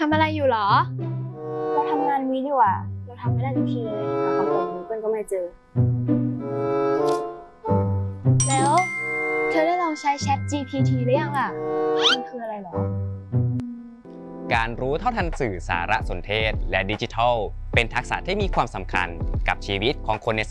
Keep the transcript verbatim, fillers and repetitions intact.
ำอะไรอยู่หรอเราทำงานวิดีโออะเราทำไม่ได้ทุกทีเลยหาคำตอบ Google ก็ไม่เจอแล้วเธอได้ลองใช้ แชท จี พี ที หรือยังล่ะมันคืออะไรหรอการรู้เท่าทันสื่อสารสนเทศและดิจิทัลเป็นทักษะที่มีความสำคัญกับชีวิตของคนใน